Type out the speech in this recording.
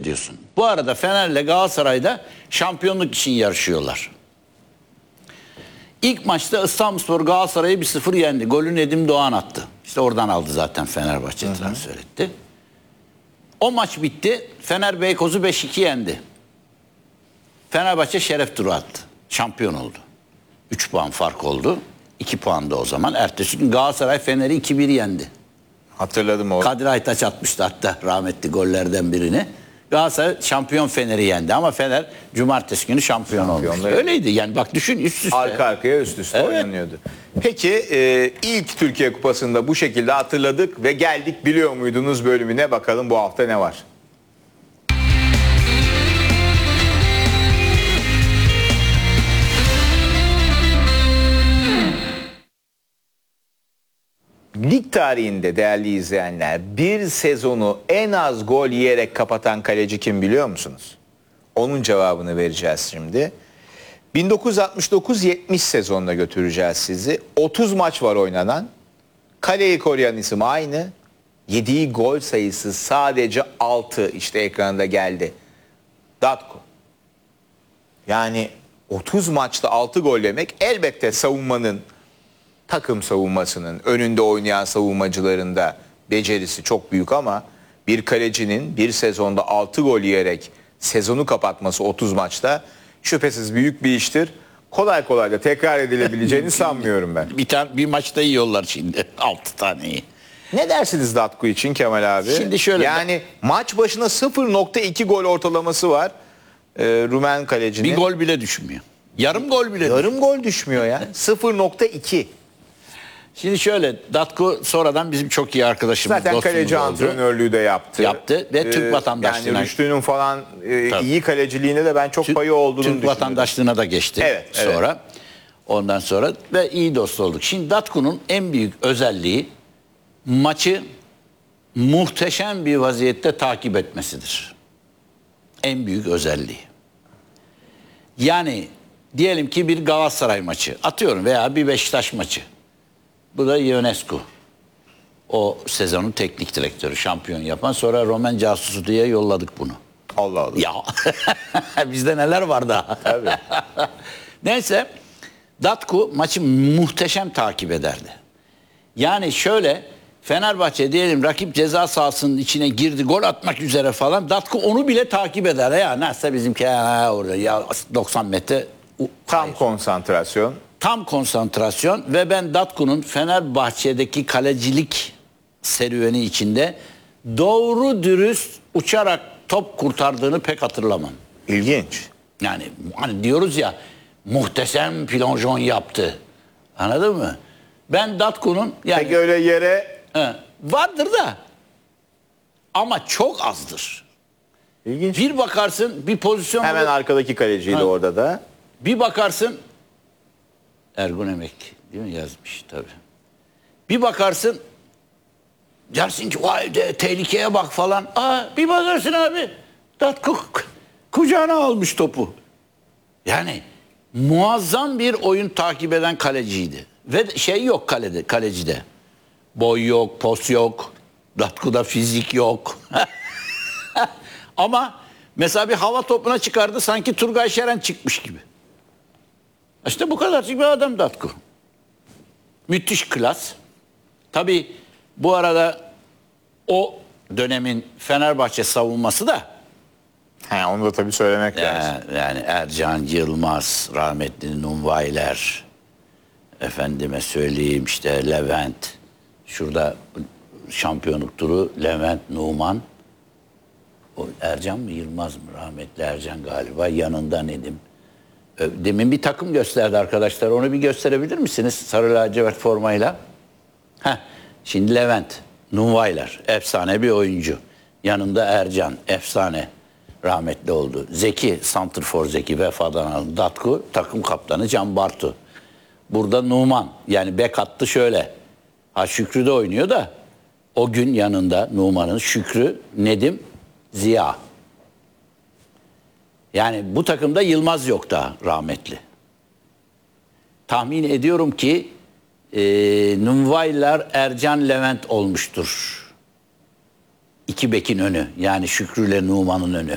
ediyorsun. Bu arada Fener'le Galatasaray'da şampiyonluk için yarışıyorlar. İlk maçta İstanbulspor Galatasaray'ı 1-0 yendi. Golü Nedim Doğan attı. İşte oradan aldı zaten Fenerbahçe transfer etti. O maç bitti. Fener Beykoz'u 5-2 yendi. Fenerbahçe şeref turu attı. Şampiyon oldu. 3 puan fark oldu. 2 puan da o zaman. Ertesi gün Galatasaray Fener'i 2-1 yendi. Hatırladım o. Kadir Aytaç atmıştı hatta rahmetli gollerden birini. Galatasaray şampiyon Fener'i yendi ama Fener cumartesi günü şampiyon olmuş. Öyleydi yani, bak düşün, üst üste. Arka arkaya üst üste oynanıyordu. Peki ilk Türkiye Kupası'nda bu şekilde hatırladık ve geldik biliyor muydunuz bölümüne, bakalım bu hafta ne var? Lig tarihinde değerli izleyenler bir sezonu en az gol yiyerek kapatan kaleci kim biliyor musunuz? Onun cevabını vereceğiz şimdi. 1969-70 sezonuna götüreceğiz sizi. 30 maç var oynanan. Kaleyi koruyan isim aynı. Yediği gol sayısı sadece 6, işte ekranda geldi. Datko. Yani 30 maçta 6 gol demek, elbette savunmanın, takım savunmasının, önünde oynayan savunmacıların da becerisi çok büyük ama bir kalecinin bir sezonda 6 gol yiyerek sezonu kapatması 30 maçta şüphesiz büyük bir iştir. Kolay kolay da tekrar edilebileceğini sanmıyorum ben. Bir maçta yiyorlar şimdi 6 taneyi. Ne dersiniz Datku için Kemal abi? Şimdi şöyle, yani maç başına 0.2 gol ortalaması var Rumen kalecinin. Bir gol bile düşmüyor. Yarım gol bile düşmüyor. Yarım gol düşmüyor ya. 0.2. Şimdi şöyle, Datko sonradan bizim çok iyi arkadaşımız, Zaten kaleci antrenörlüğü de yaptı. Ve Türk vatandaşlığına. Yani Rüştü'nün falan iyi kaleciliğine de ben çok payı olduğunu düşünüyorum. Türk vatandaşlığına da geçti sonra. Evet. Ondan sonra ve iyi dost olduk. Şimdi Datko'nun en büyük özelliği maçı muhteşem bir vaziyette takip etmesidir. En büyük özelliği. Yani diyelim ki bir Galatasaray maçı atıyorum veya bir Beşiktaş maçı. Bu da Ionescu. O sezonun teknik direktörü, şampiyon yapan. Sonra Roman casusu diye yolladık bunu. Allah Allah. Ya bizde neler var daha. Tabii. Neyse, Datku maçı muhteşem takip ederdi. Yani şöyle, Fenerbahçe diyelim rakip ceza sahasının içine girdi, gol atmak üzere falan. Datku onu bile takip eder. Ya nasılsa bizimki orada ya 90 metre. Tam konsantrasyon. Tam konsantrasyon ve ben Datku'nun Fenerbahçe'deki kalecilik serüveni içinde doğru dürüst uçarak top kurtardığını pek hatırlamam. İlginç. Yani hani diyoruz ya, muhteşem plonjon yaptı. Anladın mı? Ben Datku'nun yani Peki öyle yere vardır da ama çok azdır. İlginç. Bir bakarsın bir pozisyon Hemen arkadaki kaleciydi orada da. Bir bakarsın Ergun Emek değil mi yazmış tabii. Bir bakarsın dersin ki vay de tehlikeye bak falan. Bir bakarsın abi Datku kucağına almış topu. Yani muazzam bir oyun takip eden kaleciydi. Ve şey yok kalecide. Boy yok, pos yok. Datku'da fizik yok. Ama mesela bir hava topuna çıkardı, sanki Turgay Şeren çıkmış gibi. İşte bu kadarcık bir adam Datku. Müthiş klas. Tabii bu arada o dönemin Fenerbahçe savunması da Onu da tabii söylemek lazım. yani Ercan Yılmaz, rahmetli Nunvayler, efendime söyleyeyim işte Levent, şurada şampiyonluk turu Levent, Numan, o Ercan mı Yılmaz mı, rahmetli Ercan galiba, yanında Nedim. Demin bir takım gösterdi arkadaşlar, onu bir gösterebilir misiniz sarı lacivert formayla? Şimdi Levent, Nunvaylar, efsane bir oyuncu, yanında Ercan, efsane, rahmetli oldu. Zeki, santrfor Zeki, vefadan alın. Datku, takım kaptanı Can Bartu. Burada Numan, yani bek hattı şöyle. Şükrü de oynuyor da o gün yanında Numan'ın Şükrü, Nedim, Ziya. Yani bu takımda Yılmaz yok daha, rahmetli. Tahmin ediyorum ki Nunvaylar, Ercan, Levent olmuştur. İki bekin önü, yani Şükrü ile Numan'ın önü.